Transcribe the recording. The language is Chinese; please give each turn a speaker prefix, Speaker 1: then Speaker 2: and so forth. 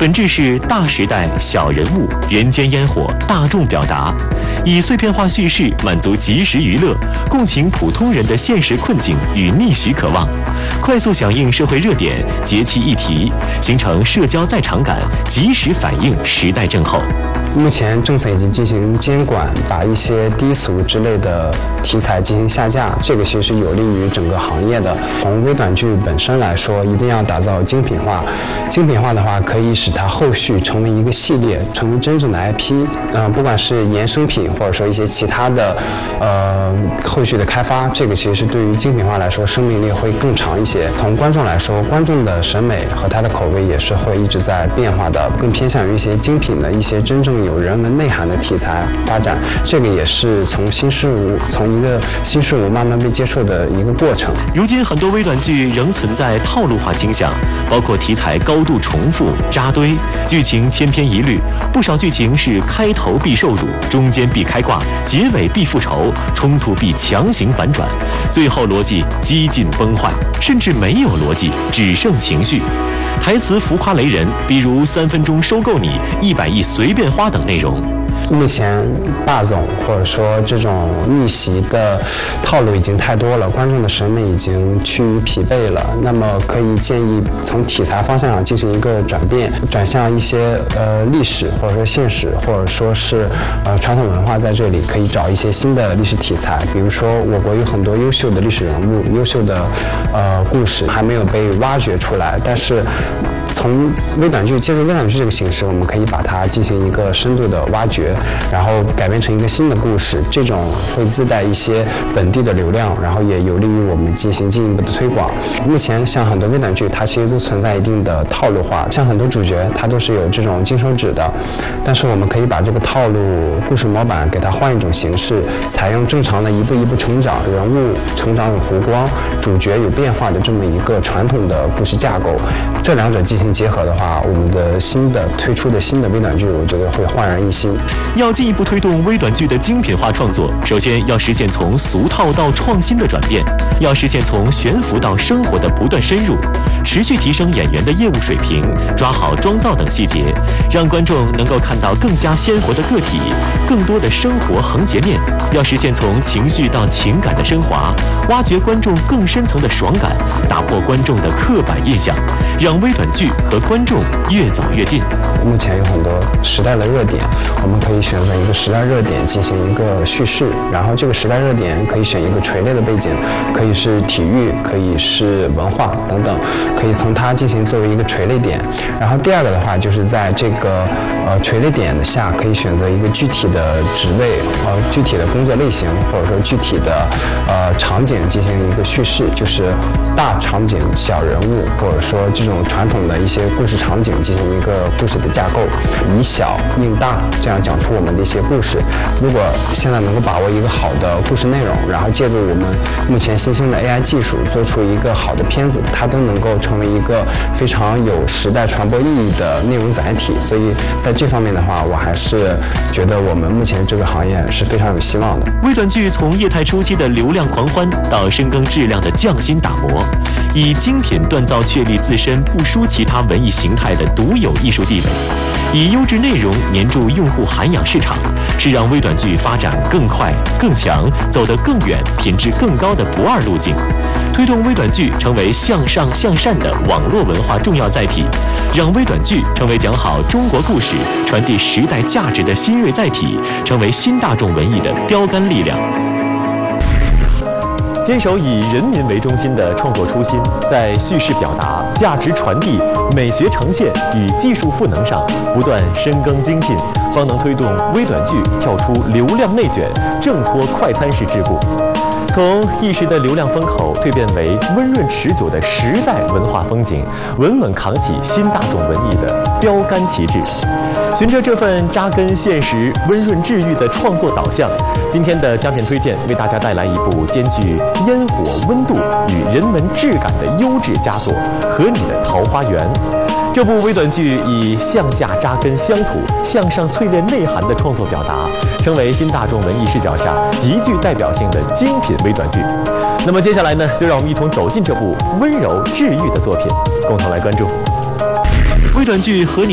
Speaker 1: 本质是大时代小人物，人间烟火大众表达，以碎片化叙事满足即时娱乐，共情普通人的现实困境与逆袭渴望，快速响应社会热点、节气议题，形成社交在场感，及时反映时代症候。
Speaker 2: 目前政策已经进行监管，把一些低俗之类的题材进行下架，这个其实是有利于整个行业的。从微短剧本身来说，一定要打造精品化。精品化的话，可以使它后续成为一个系列，成为真正的 IP。不管是衍生品，或者说一些其他的后续的开发，这个其实是对于精品化来说，生命力会更长一些。从观众来说，观众的审美和他的口味也是会一直在变化的，更偏向于一些精品的一些真正有人文内涵的题材发展，这个也是从一个新事物慢慢被接受的一个过程。
Speaker 1: 如今很多微短剧仍存在套路化倾向，包括题材高度重复、扎堆，剧情千篇一律，不少剧情是开头必受辱，中间必开挂，结尾必复仇，冲突必强行反转，最后逻辑几近崩坏，甚至没有逻辑，只剩情绪。台词浮夸雷人，比如3分钟收购你、100亿随便花等内容。
Speaker 2: 目前霸总或者说这种逆袭的套路已经太多了，观众的审美已经趋于疲惫了。那么可以建议从题材方向上进行一个转变，转向一些历史或者说现实或者说是传统文化，在这里可以找一些新的历史题材，比如说我国有很多优秀的历史人物、优秀的故事还没有被挖掘出来，但是从微短剧借助微短剧这个形式，我们可以把它进行一个深度的挖掘，然后改编成一个新的故事，这种会自带一些本地的流量，然后也有利于我们进行进一步的推广。目前像很多微短剧，它其实都存在一定的套路化，像很多主角它都是有这种金手指的，但是我们可以把这个套路故事模板给它换一种形式，采用正常的一步一步成长，人物成长有弧光，主角有变化的这么一个传统的故事架构，这两者进行结合的话，我们的推出的新的微短剧，我觉得会焕然一新。
Speaker 1: 要进一步推动微短剧的精品化创作，首先要实现从俗套到创新的转变，要实现从悬浮到生活的不断深入，持续提升演员的业务水平，抓好妆造等细节，让观众能够看到更加鲜活的个体，更多的生活横截面。要实现从情绪到情感的升华，挖掘观众更深层的爽感，打破观众的刻板印象，让微短剧和观众越走越近。
Speaker 2: 目前有很多时代的热点，我们可以选择一个时代热点进行一个叙事，然后这个时代热点可以选一个垂类的背景，可以是体育，可以是文化等等，可以从它进行作为一个垂类点。然后第二个的话，就是在这个垂类点下，可以选择一个具体的职位具体的工作类型，或者说具体的场景进行一个叙事，就是大场景小人物，或者说这种传统的一些故事场景进行一个故事的架构，以小应大，这样讲出我们的一些故事。如果现在能够把握一个好的故事内容，然后借助我们目前新兴的 AI 技术做出一个好的片子，它都能够成为一个非常有时代传播意义的内容载体。所以在这方面的话，我还是觉得我们目前这个行业是非常有希望的。
Speaker 1: 微短剧从业态初期的流量狂欢到深耕质量的匠心打磨，以精品锻造确立自身不输其他文艺形态的独有艺术地位，以优质内容黏住用户涵养市场，是让微短剧发展更快更强，走得更远品质更高的不二路径，推动微短剧成为向上向善的网络文化重要载体，让微短剧成为讲好中国故事、传递时代价值的新锐载体，成为新大众文艺的标杆力量。坚守以人民为中心的创作初心，在叙事表达、价值传递、美学呈现与技术赋能上不断深耕精进，方能推动微短剧跳出流量内卷，挣脱快餐式桎梏，从一时的流量风口蜕变为温润持久的时代文化风景，稳稳扛起新大众文艺的标杆旗帜。循着这份扎根现实、温润治愈的创作导向，今天的佳片推荐为大家带来一部兼具烟火温度与人文质感的优质佳作《和你的桃花源》。这部微短剧以向下扎根乡土、向上淬炼内涵的创作表达，成为新大众文艺视角下极具代表性的精品微短剧。那么接下来呢，就让我们一同走进这部温柔治愈的作品，共同来关注微短剧《和你